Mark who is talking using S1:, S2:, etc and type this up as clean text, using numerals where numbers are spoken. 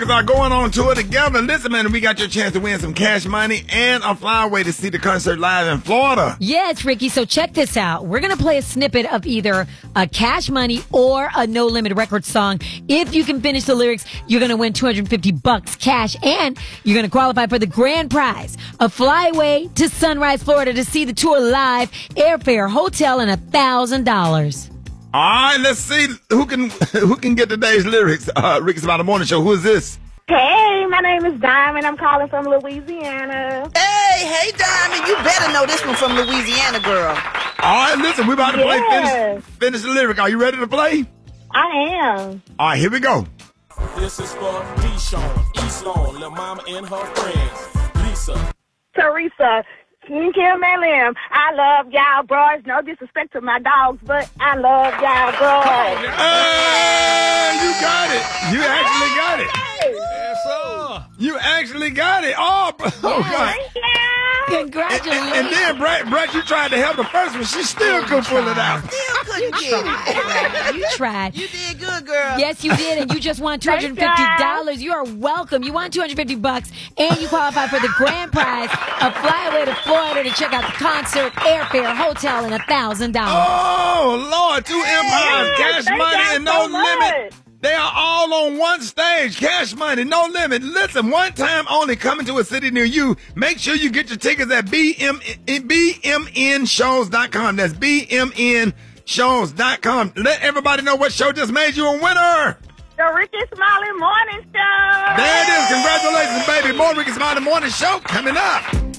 S1: Are going on tour together. Listen, man, we got your chance to win some cash money and a flyaway to see the concert live in Florida.
S2: Yeah, it's Ricky. So check this out. We're going to play a snippet of either a Cash Money or a No Limit Records song. If you can finish the lyrics, you're going to win $250 cash, and you're going to qualify for the grand prize, a flyaway to Sunrise, Florida to see the tour live, airfare, hotel, and $1,000.
S1: All right, let's see who can get today's lyrics. Ricky's About the Morning Show. Who is this?
S3: Hey, my name is Diamond. I'm calling from Louisiana.
S4: Hey, Diamond, you better know this one from Louisiana, girl.
S1: All right, listen, we're about to play finish the lyric. Are you ready to play?
S3: I am.
S1: All right, here we go.
S5: This is for Deshawn, East Lawn, Lil' Mama and her friends. Lisa.
S3: Teresa. Kim and Lim. I love y'all boys. No disrespect to my dogs, but I love y'all boys.
S1: Hey, you got it. You actually got it.
S5: Yes, sir.
S1: You actually got it. Oh God.
S3: Thank you.
S2: Congratulations.
S1: And then, Brett, you tried to help the first one. She still couldn't pull it out.
S4: Still couldn't get it.
S2: You tried.
S4: You did good, girl.
S2: Yes, you did, and you just won $250. You are welcome. You won $250, and you qualify for the grand prize, a flyaway to Florida to check out the concert, airfare, hotel, and $1,000.
S1: Oh, Lord, two empires, cash
S3: thank
S1: money,
S3: y'all
S1: and no
S3: so much.
S1: limit. They are all on one stage. Cash money, no limit. Listen, one time only, coming to a city near you. Make sure you get your tickets at bmnshows.com. That's bmnshows.com. Let everybody know what show just made you a winner.
S3: The Ricky Smiley Morning Show.
S1: There it is. Congratulations, baby. More Ricky Smiley Morning Show coming up.